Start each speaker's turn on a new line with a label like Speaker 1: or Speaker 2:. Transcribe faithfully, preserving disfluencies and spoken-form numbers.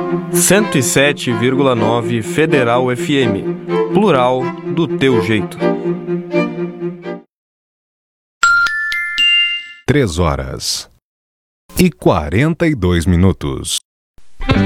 Speaker 1: cento e sete vírgula nove Federal F M. Plural do teu jeito.
Speaker 2: Três horas e quarenta e dois minutos.